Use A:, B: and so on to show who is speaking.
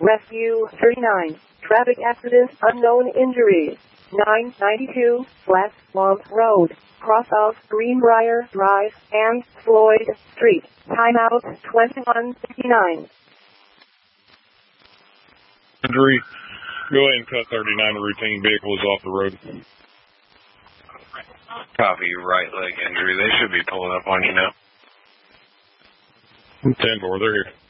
A: Rescue 39. Traffic accident, unknown injuries. 992 West Swamp Road, cross of Greenbrier Drive and Floyd Street. Timeout 21:59.
B: Injury. Go ahead and cut 39. The routine vehicle is off the road.
C: Copy, right leg injury. They should be pulling up on you now.
B: 10-4, they're here.